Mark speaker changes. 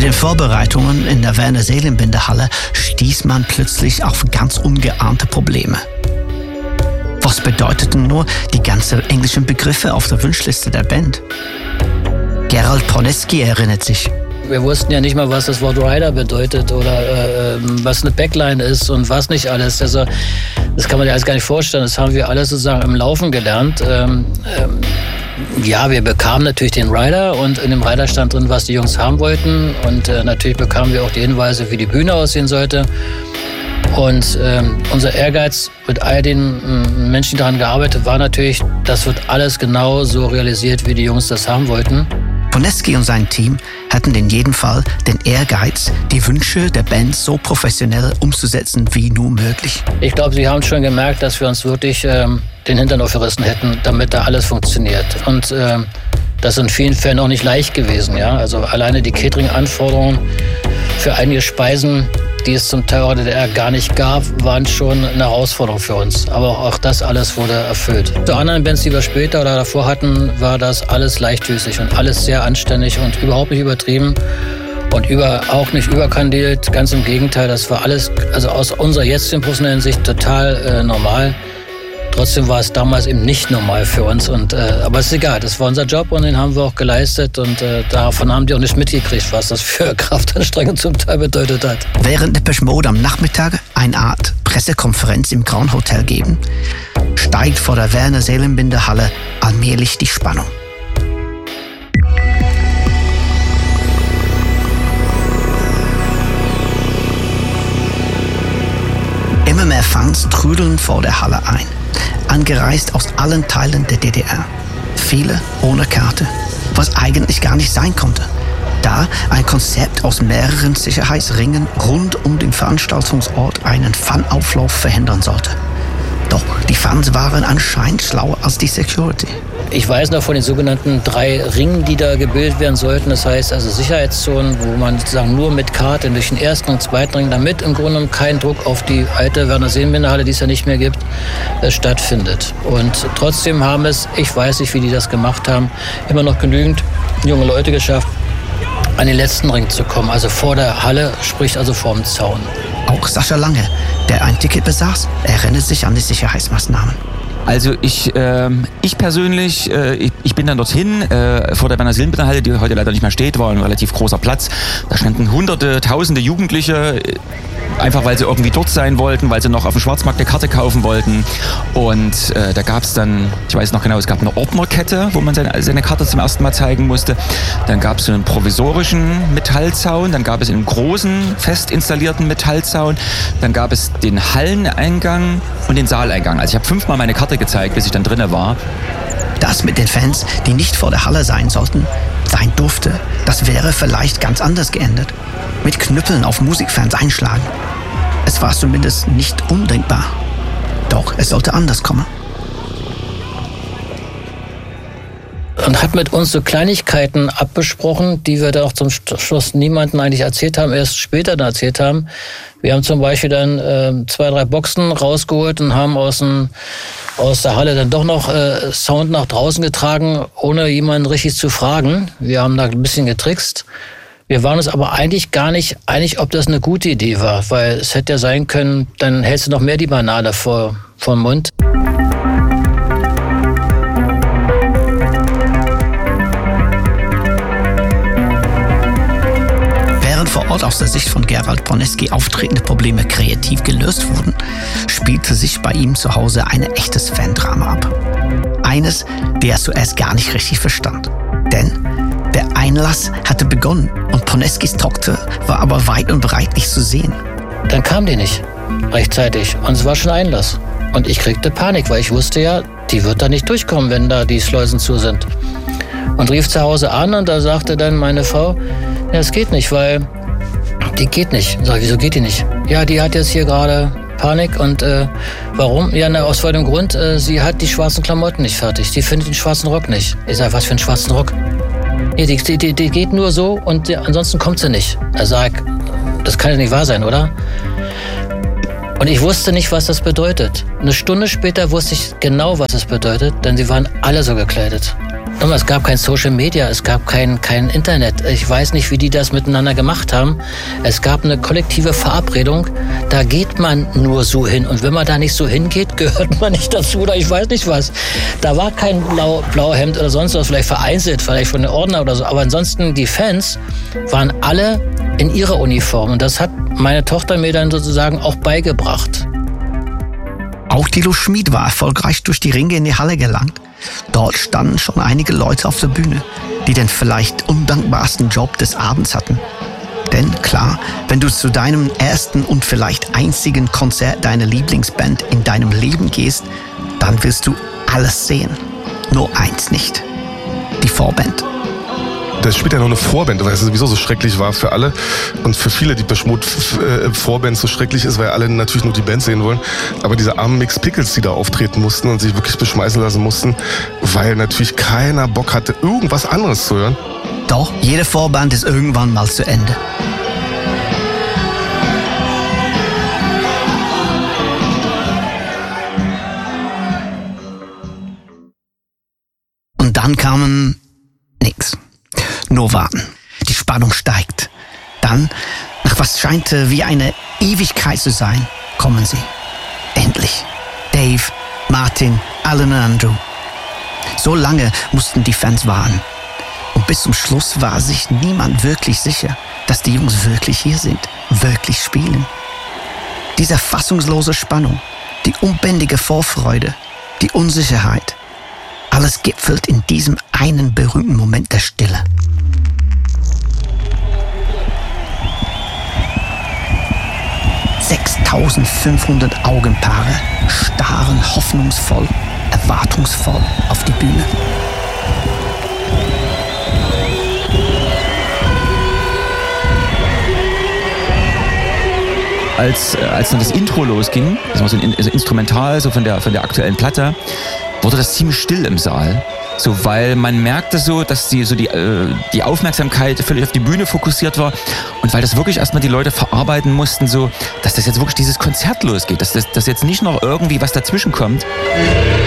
Speaker 1: den Vorbereitungen in der Werner-Seelenbinder-Halle stieß man plötzlich auf ganz ungeahnte Probleme. Was bedeuteten nur die ganzen englischen Begriffe auf der Wunschliste der Band? Gerald Poneski erinnert sich.
Speaker 2: Wir wussten ja nicht mal, was das Wort Rider bedeutet oder was eine Backline ist und was nicht alles. Also das kann man sich alles gar nicht vorstellen. Das haben wir alles sozusagen im Laufen gelernt. Ja, wir bekamen natürlich den Rider und in dem Rider stand drin, was die Jungs haben wollten. Und natürlich bekamen wir auch die Hinweise, wie die Bühne aussehen sollte. Und unser Ehrgeiz mit all den Menschen, die daran gearbeitet war natürlich, das wird alles genau so realisiert, wie die Jungs das haben wollten.
Speaker 1: Poneski und sein Team hatten in jedem Fall den Ehrgeiz, die Wünsche der Band so professionell umzusetzen wie nur möglich.
Speaker 2: Ich glaube, sie haben schon gemerkt, dass wir uns wirklich den Hintern aufgerissen hätten, damit da alles funktioniert. Und das ist in vielen Fällen auch nicht leicht gewesen. Ja? Also alleine die Catering-Anforderungen für einige Speisen, die es zum Teil der DDR gar nicht gab, waren schon eine Herausforderung für uns. Aber auch das alles wurde erfüllt. Zu anderen Bands, die wir später oder davor hatten, war das alles leichtfüßig und alles sehr anständig und überhaupt nicht übertrieben und auch nicht überkandidelt. Ganz im Gegenteil, das war alles, also aus unserer jetzigen professionellen Sicht total normal. Trotzdem war es damals eben nicht normal für uns. Aber es ist egal, das war unser Job und den haben wir auch geleistet. Und davon haben die auch nicht mitgekriegt, was das für Kraftanstrengung zum Teil bedeutet hat.
Speaker 1: Während Depeche Mode am Nachmittag eine Art Pressekonferenz im Grand Hotel geben, steigt vor der Werner-Seelenbinder-Halle allmählich die Spannung. Immer mehr Fans trudeln vor der Halle ein. Angereist aus allen Teilen der DDR. Viele ohne Karte, was eigentlich gar nicht sein konnte, da ein Konzept aus mehreren Sicherheitsringen rund um den Veranstaltungsort einen Fanauflauf verhindern sollte. Doch die Fans waren anscheinend schlauer als die Security.
Speaker 2: Ich weiß noch von den sogenannten 3 Ringen, die da gebildet werden sollten. Das heißt also Sicherheitszonen, wo man sozusagen nur mit Karte durch den ersten und zweiten Ring, damit im Grunde genommen kein Druck auf die alte Werner-Seelenbinder-Halle, die es ja nicht mehr gibt, stattfindet. Und trotzdem haben es, ich weiß nicht, wie die das gemacht haben, immer noch genügend junge Leute geschafft, an den letzten Ring zu kommen. Also vor der Halle, sprich also vor dem Zaun.
Speaker 1: Auch Sascha Lange, der ein Ticket besaß, erinnert sich an die Sicherheitsmaßnahmen.
Speaker 3: Also ich persönlich, ich bin dann dorthin, vor der Werner-Seelenbinder-Halle, die heute leider nicht mehr steht, war ein relativ großer Platz. Da standen Hunderte, Tausende Jugendliche, einfach weil sie irgendwie dort sein wollten, weil sie noch auf dem Schwarzmarkt eine Karte kaufen wollten. Und da gab es dann, ich weiß noch genau, es gab eine Ordnerkette, wo man seine Karte zum ersten Mal zeigen musste. Dann gab es so einen provisorischen Metallzaun, dann gab es einen großen, fest installierten Metallzaun, dann gab es den Halleneingang und den Saaleingang. Also ich habe 5-mal meine Karte gezeigt, bis ich dann drinne war.
Speaker 1: Das mit den Fans, die nicht vor der Halle sein durfte, das wäre vielleicht ganz anders geendet. Mit Knüppeln auf Musikfans einschlagen. Es war zumindest nicht undenkbar. Doch es sollte anders kommen.
Speaker 2: Und hat mit uns so Kleinigkeiten abbesprochen, die wir dann auch zum Schluss niemandem eigentlich erzählt haben, erst später dann erzählt haben. Wir haben zum Beispiel dann 2, 3 Boxen rausgeholt und haben aus der Halle dann doch noch Sound nach draußen getragen, ohne jemanden richtig zu fragen. Wir haben da ein bisschen getrickst. Wir waren uns aber eigentlich gar nicht einig, ob das eine gute Idee war, weil es hätte ja sein können, dann hältst du noch mehr die Banane vor den Mund.
Speaker 1: Während vor Ort aus der Sicht von Gerald Poneski auftretende Probleme kreativ gelöst wurden, spielte sich bei ihm zu Hause ein echtes Fandrama ab. Eines, der er zuerst gar nicht richtig verstand. Denn der Einlass hatte begonnen und Poneskis Tochter war aber weit und breit nicht zu sehen.
Speaker 2: Dann kam die nicht rechtzeitig und es war schon Einlass. Und ich kriegte Panik, weil ich wusste ja, die wird da nicht durchkommen, wenn da die Schleusen zu sind. Und rief zu Hause an und da sagte dann meine Frau, ja, es geht nicht, weil die geht nicht. Sag ich, wieso geht die nicht? Ja, die hat jetzt hier gerade Panik und warum? Ja, aus folgendem Grund, sie hat die schwarzen Klamotten nicht fertig. Die findet den schwarzen Rock nicht. Ich sag, was für einen schwarzen Rock? Nee, die geht nur so und ansonsten kommt sie nicht. Er sagt, das kann ja nicht wahr sein, oder? Und ich wusste nicht, was das bedeutet. Eine Stunde später wusste ich genau, was es bedeutet, denn sie waren alle so gekleidet. Es gab kein Social Media, es gab kein Internet. Ich weiß nicht, wie die das miteinander gemacht haben. Es gab eine kollektive Verabredung, da geht man nur so hin. Und wenn man da nicht so hingeht, gehört man nicht dazu oder ich weiß nicht was. Da war kein Blauhemd oder sonst was, vielleicht vereinzelt, vielleicht von den Ordner oder so. Aber ansonsten, die Fans waren alle in ihrer Uniform. Und das hat meine Tochter mir dann sozusagen auch beigebracht.
Speaker 1: Auch Thilo Schmid war erfolgreich durch die Ringe in die Halle gelangt. Dort standen schon einige Leute auf der Bühne, die den vielleicht undankbarsten Job des Abends hatten. Denn klar, wenn du zu deinem ersten und vielleicht einzigen Konzert deiner Lieblingsband in deinem Leben gehst, dann wirst du alles sehen. Nur eins nicht: die Vorband.
Speaker 4: Das spielt ja noch eine Vorband, weil es sowieso so schrecklich war für alle. Und für viele die Vorband so schrecklich ist, weil alle natürlich nur die Band sehen wollen. Aber diese armen Mixed Pickles, die da auftreten mussten und sich wirklich beschmeißen lassen mussten, weil natürlich keiner Bock hatte, irgendwas anderes zu hören.
Speaker 1: Doch, jede Vorband ist irgendwann mal zu Ende. Und dann kamen nix. Nur warten. Die Spannung steigt. Dann, nach was scheint wie eine Ewigkeit zu sein, kommen sie. Endlich. Dave, Martin, Alan und Andrew. So lange mussten die Fans warten. Und bis zum Schluss war sich niemand wirklich sicher, dass die Jungs wirklich hier sind, wirklich spielen. Diese fassungslose Spannung, die unbändige Vorfreude, die Unsicherheit, alles gipfelt in diesem einen berühmten Moment der Stille. ...6.500 Augenpaare starren hoffnungsvoll, erwartungsvoll auf die Bühne.
Speaker 3: Als dann das Intro losging, das war so ein Instrumental so von der aktuellen Platte, wurde das ziemlich still im Saal. So, weil man merkte so, dass die Aufmerksamkeit völlig auf die Bühne fokussiert war und weil das wirklich erstmal die Leute verarbeiten mussten, so, dass das jetzt wirklich dieses Konzert losgeht, dass jetzt nicht noch irgendwie was dazwischen kommt.